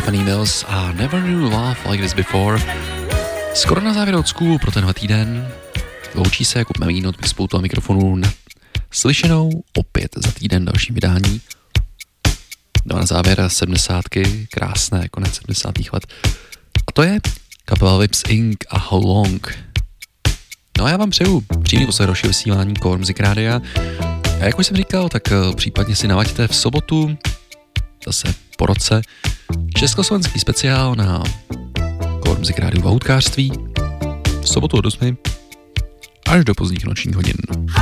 Stephanie Mills a Never Knew Love Like This Before. Skoro na závěr od School pro tenhle týden. Loučí se Jakub Melín od spoutu a mikrofonu na slyšenou opět za týden dalším vydání. No a na závěr 70. krásné konec 70. let. A to je kapela Lips Inc. a How Long. No a já vám přeju příjemný poslech dalšího vysílání Core Music Rádia. A jak už jsem říkal, tak případně si navaďte v sobotu, zase po roce, československý speciál na Core Music Rádiu v autkářství. V sobotu od 8 až do pozdních nočních hodin.